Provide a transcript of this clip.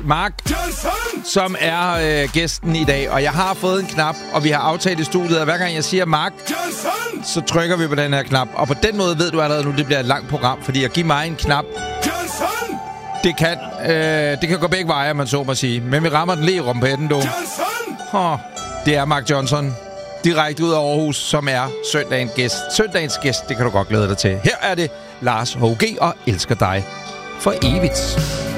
Mark, som er gæsten i dag. Og jeg har fået en knap, og vi har aftalt i studiet, at hver gang jeg siger Mark, så trykker vi på den her knap. Og på den måde ved du allerede nu, det bliver et langt program, fordi at give mig en knap, det kan gå begge veje, man så må sige. Men vi rammer den lige i rumpetten, du. Det er Mark Johnson, direkte ud af Aarhus, som er søndagens gæst. Det kan du godt glæde dig til. Her er det Lars H.G. og Elsker dig for evigt.